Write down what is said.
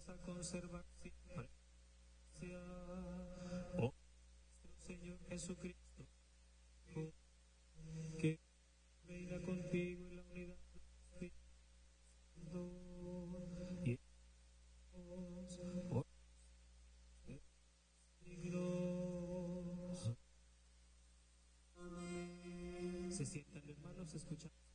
vas a conservar siempre. Oh, nuestro Señor Jesucristo, que reina contigo en la unidad del Espíritu Santo y Dios, por los siglos. Amén. Se sientan, hermanos, escuchando.